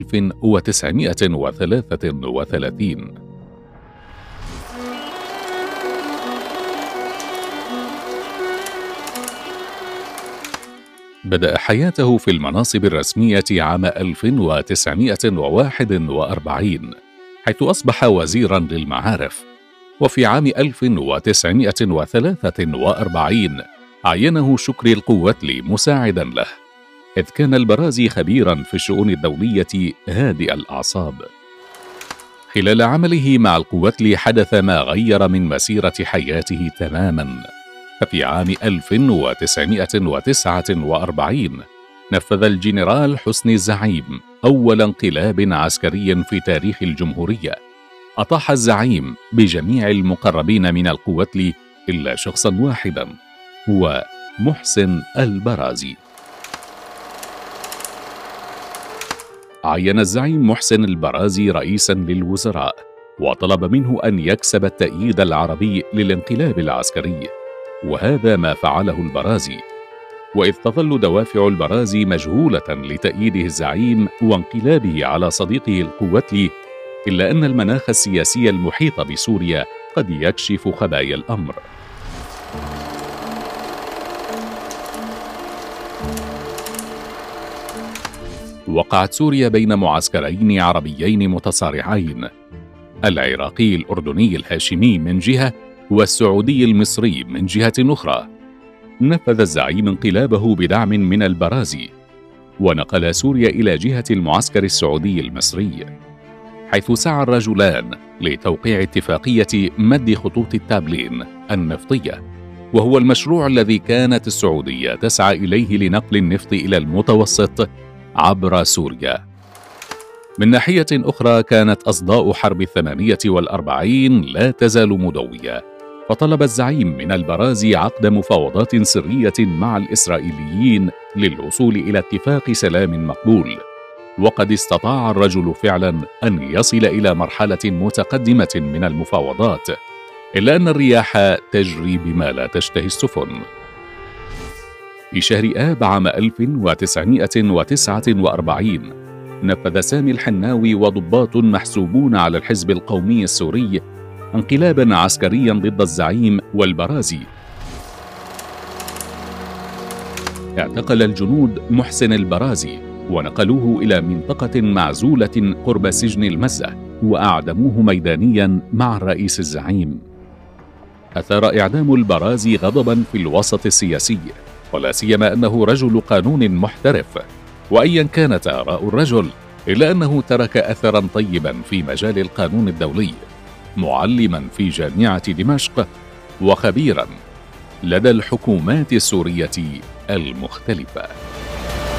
1933. بدأ حياته في المناصب الرسمية عام 1941 حيث أصبح وزيراً للمعارف، وفي عام 1943 عينه شكري القوتلي مساعداً له، إذ كان البرازي خبيراً في الشؤون الدولية هادئ الأعصاب. خلال عمله مع القوتلي حدث ما غير من مسيرة حياته تماماً، ففي عام 1949 نفذ الجنرال حسني الزعيم أول انقلاب عسكري في تاريخ الجمهورية. أطاح الزعيم بجميع المقربين من القوتلي إلا شخصاً واحداً، هو محسن البرازي. عين الزعيم محسن البرازي رئيساً للوزراء، وطلب منه أن يكسب التأييد العربي للانقلاب العسكري، وهذا ما فعله البرازي. وإذ تظل دوافع البرازي مجهولة لتأييده الزعيم وانقلابه على صديقه القوتلي، إلا أن المناخ السياسي المحيط بسوريا قد يكشف خبايا الأمر. وقعت سوريا بين معسكرين عربيين متصارعين، العراقي الأردني الهاشمي من جهة، والسعودي المصري من جهة أخرى. نفذ الزعيم انقلابه بدعم من البرازي، ونقل سوريا إلى جهة المعسكر السعودي المصري، حيث سعى الرجلان لتوقيع اتفاقية مد خطوط التابلين النفطية، وهو المشروع الذي كانت السعودية تسعى إليه لنقل النفط إلى المتوسط عبر سوريا. من ناحية أخرى كانت أصداء حرب 48 لا تزال مدوية، فطلب الزعيم من البرازي عقد مفاوضات سرية مع الإسرائيليين للوصول إلى اتفاق سلام مقبول، وقد استطاع الرجل فعلا أن يصل إلى مرحلة متقدمة من المفاوضات، إلا أن الرياح تجري بما لا تشتهي السفن. في شهر آب عام 1949 نفذ سامي الحناوي وضباط محسوبون على الحزب القومي السوري انقلابا عسكريا ضد الزعيم والبرازي. اعتقل الجنود محسن البرازي ونقلوه إلى منطقة معزولة قرب سجن المزة، وأعدموه ميدانيا مع الرئيس الزعيم. أثار إعدام البرازي غضبا في الوسط السياسي، ولا سيما أنه رجل قانون محترف، وأيا كانت آراء الرجل إلا أنه ترك أثرا طيبا في مجال القانون الدولي، معلما في جامعة دمشق وخبيرا لدى الحكومات السورية المختلفة.